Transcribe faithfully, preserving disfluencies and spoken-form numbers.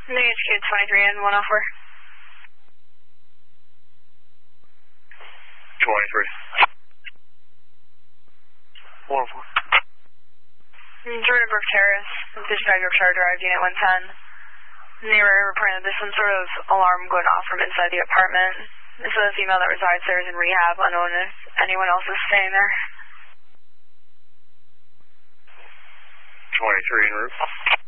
H Q twenty-three and one oh four. twenty-three. one oh four. Jordan Brook Terrace, dispatch York Star Drive, Unit one ten. Neighbor reported there's some sort of alarm going off from inside the apartment. This is a female that resides there is in rehab, unknown if anyone else is staying there. twenty-three en route.